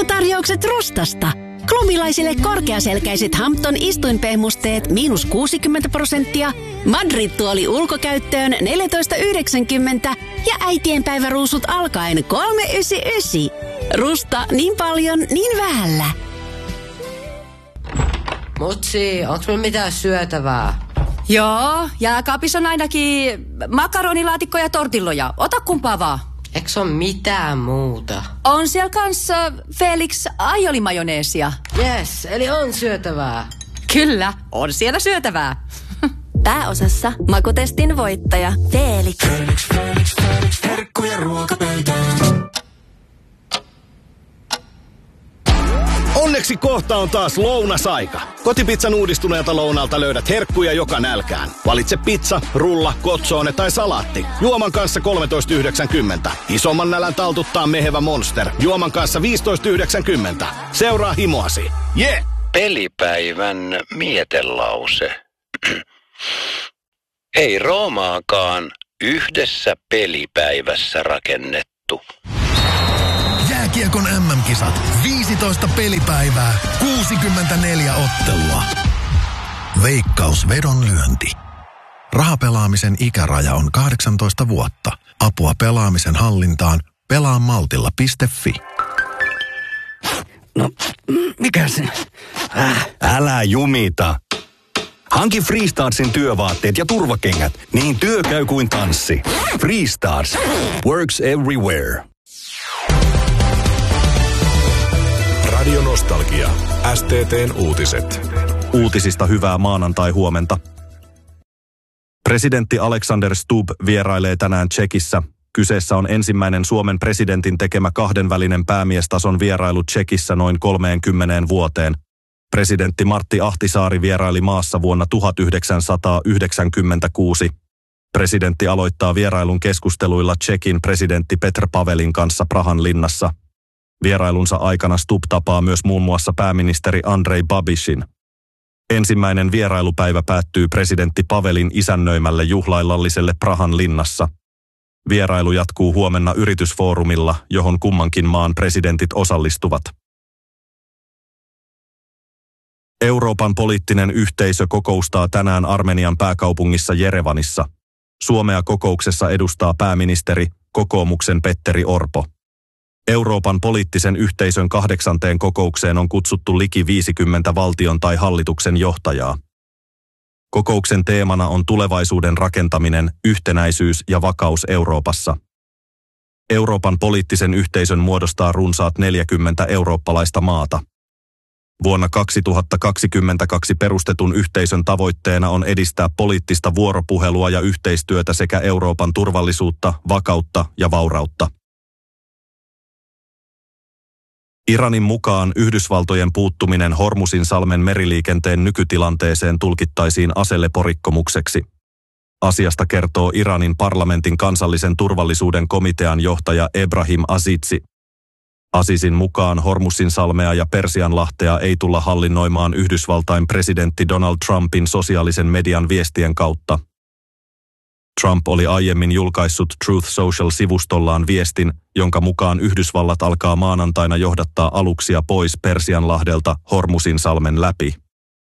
Lopputarjoukset Rustasta. Klumilaisille korkeaselkäiset Hampton istuinpehmusteet -60%, Madrid-tuoli ulkokäyttöön 14,90 ja äitienpäiväruusut alkaen 3,99. Rusta, niin paljon, niin vähällä. Mutsi, onks me mitään syötävää? Joo, jääkaapissa on ainakin makaronilaatikko ja tortilloja. Ota kumpaa vaan. Eiks on mitään muuta? On siellä kanssa Felix aiolimajoneesia. Yes, eli on syötävää. Kyllä, on siellä syötävää. Pääosassa makutestin voittaja Felix. Felix. Herkkuja ruokapöytään. Onneksi kohta on taas lounasaika. Kotipizzan uudistuneelta lounalta löydät herkkuja joka nälkään. Valitse pizza, rulla, kotsoone tai salaatti. Juoman kanssa 13,90. Isomman nälän taltuttaa mehevä Monster. Juoman kanssa 15,90. Seuraa himoasi. Yeah! Pelipäivän mietelause. Ei Roomaakaan yhdessä pelipäivässä rakennettu. Jääkiekon MM-kisat. 15 pelipäivää, 64 ottelua. Veikkaus vedonlyönti. Rahapelaamisen ikäraja on 18 vuotta. Apua pelaamisen hallintaan. Pelaamaltilla.fi. No, mikä se? Älä jumita. Hanki Freestarsin työvaatteet ja turvakengät, niin työ käy kuin tanssi. Freestars. Works everywhere. Radio Nostalgia. STT:n uutiset. Uutisista hyvää maanantai-huomenta. Presidentti Alexander Stubb vierailee tänään Tšekissä. Kyseessä on ensimmäinen Suomen presidentin tekemä kahdenvälinen päämiestason vierailu Tšekissä noin 30 vuoteen. Presidentti Martti Ahtisaari vieraili maassa vuonna 1996. Presidentti aloittaa vierailun keskusteluilla Tšekin presidentti Petr Pavelin kanssa Prahan linnassa. Vierailunsa aikana Stubb tapaa myös muun muassa pääministeri Andrej Babishin. Ensimmäinen vierailupäivä päättyy presidentti Pavelin isännöimälle juhlaillalliselle Prahan linnassa. Vierailu jatkuu huomenna yritysfoorumilla, johon kummankin maan presidentit osallistuvat. Euroopan poliittinen yhteisö kokoustaa tänään Armenian pääkaupungissa Jerevanissa. Suomea kokouksessa edustaa pääministeri, kokoomuksen Petteri Orpo. Euroopan poliittisen yhteisön 8. kokoukseen on kutsuttu liki 50 valtion tai hallituksen johtajaa. Kokouksen teemana on tulevaisuuden rakentaminen, yhtenäisyys ja vakaus Euroopassa. Euroopan poliittisen yhteisön muodostaa runsaat 40 eurooppalaista maata. Vuonna 2022 perustetun yhteisön tavoitteena on edistää poliittista vuoropuhelua ja yhteistyötä sekä Euroopan turvallisuutta, vakautta ja vaurautta. Iranin mukaan Yhdysvaltojen puuttuminen Hormuzinsalmen meriliikenteen nykytilanteeseen tulkittaisiin aseleporikkomukseksi. Asiasta kertoo Iranin parlamentin kansallisen turvallisuuden komitean johtaja Ebrahim Azizi. Azizin mukaan Hormuzinsalmea ja Persianlahtea ei tulla hallinnoimaan Yhdysvaltain presidentti Donald Trumpin sosiaalisen median viestien kautta. Trump oli aiemmin julkaissut Truth Social-sivustollaan viestin, jonka mukaan Yhdysvallat alkaa maanantaina johdattaa aluksia pois Persianlahdelta Hormuzinsalmen läpi.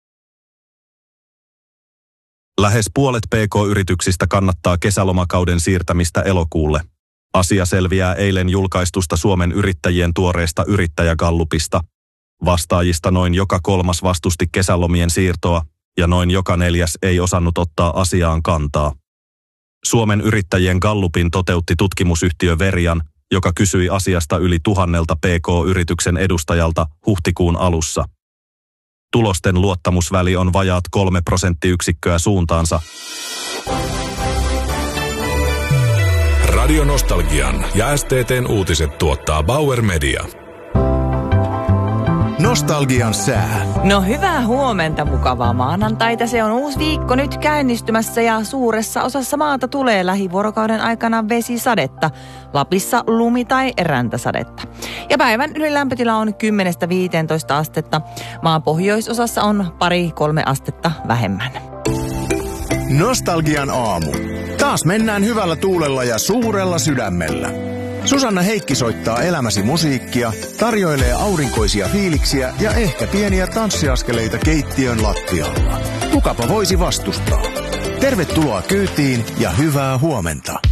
Lähes puolet PK-yrityksistä kannattaa kesälomakauden siirtämistä elokuulle. Asia selviää eilen julkaistusta Suomen yrittäjien tuoreesta yrittäjägallupista. Vastaajista noin joka 3. vastusti kesälomien siirtoa ja noin joka 4. ei osannut ottaa asiaan kantaa. Suomen yrittäjien gallupin toteutti tutkimusyhtiö Verian, joka kysyi asiasta yli 1000 PK-yrityksen edustajalta huhtikuun alussa. Tulosten luottamusväli on vajaat 3 prosenttiyksikköä suuntaansa. Radio Nostalgian ja STT:n uutiset tuottaa Bauer Media. Nostalgian sää. No hyvää huomenta, mukavaa maanantaita. Se on uusi viikko nyt käynnistymässä ja suuressa osassa maata tulee lähivuorokauden aikana vesisadetta. Lapissa lumi- tai räntäsadetta. Ja päivän ylilämpötila on 10-15 astetta. Maan pohjoisosassa on 2-3 astetta vähemmän. Nostalgian aamu. Taas mennään hyvällä tuulella ja suurella sydämellä. Susanna Heikki soittaa elämäsi musiikkia, tarjoilee aurinkoisia fiiliksiä ja ehkä pieniä tanssiaskeleita keittiön lattialla. Kukapa voisi vastustaa? Tervetuloa kyytiin ja hyvää huomenta.